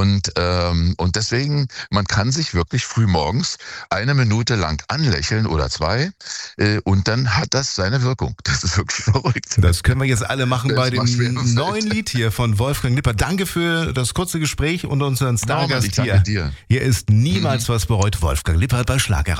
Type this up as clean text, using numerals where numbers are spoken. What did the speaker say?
Und deswegen, man kann sich wirklich früh morgens 1 Minute lang anlächeln oder 2 und dann hat das seine Wirkung. Das ist wirklich verrückt. Das können wir jetzt alle machen bei dem schwer. neuen Lied hier von Wolfgang Lippert. Danke für das kurze Gespräch und unseren Stargast Ich danke dir. Hier ist niemals was bereut. Wolfgang Lippert bei Schlager.